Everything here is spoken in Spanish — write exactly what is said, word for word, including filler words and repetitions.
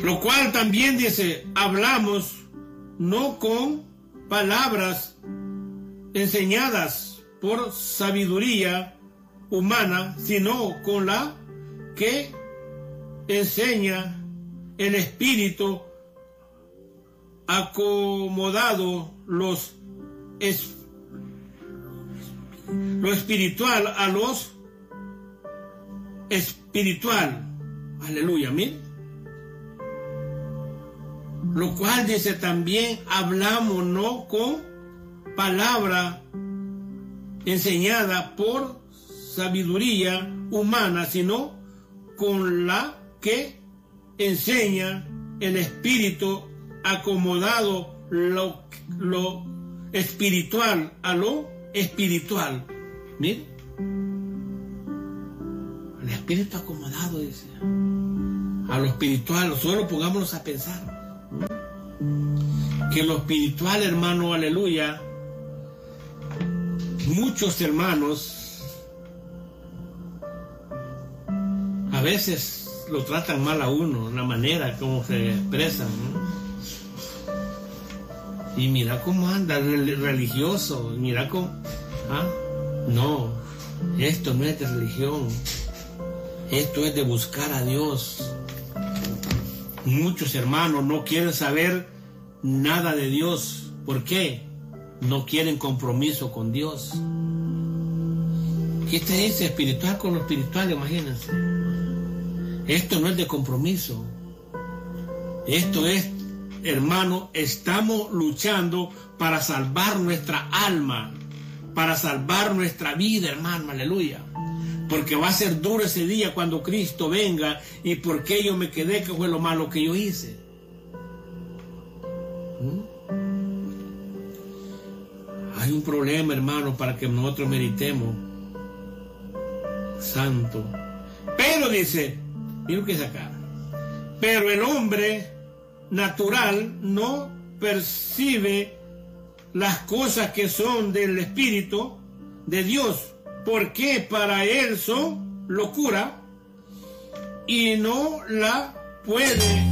Lo cual también dice, hablamos no con palabras enseñadas por sabiduría humana, sino con la que enseña el Espíritu, acomodado los es, lo espiritual a los espiritual. Aleluya, amén. Lo cual dice también, hablamos no con palabra enseñada por sabiduría humana, sino con la que enseña el Espíritu, acomodado lo, lo espiritual a lo espiritual. Mire, el Espíritu acomodado, dice, a lo espiritual. Solo pongámonos a pensar que lo espiritual, hermano, aleluya, muchos hermanos a veces lo tratan mal a uno, la manera como se expresan, ¿no? Y mira cómo anda religioso, mira cómo, ¿ah? No, esto no es de religión, esto es de buscar a Dios. Muchos hermanos no quieren saber nada de Dios. ¿Por qué? No quieren compromiso con Dios. ¿Qué te dice? Espiritual con lo espiritual, imagínense. Esto no es de compromiso. Esto es, hermano, estamos luchando para salvar nuestra alma, para salvar nuestra vida, hermano, aleluya. Porque va a ser duro ese día cuando Cristo venga. ¿Y por qué yo me quedé? ¿Qué fue lo malo que yo hice? ¿Mm? Hay un problema, hermano, para que nosotros meditemos. Santo. Pero dice, mira lo que es acá. Pero el hombre natural no percibe las cosas que son del Espíritu de Dios, porque para él son locura y no la puede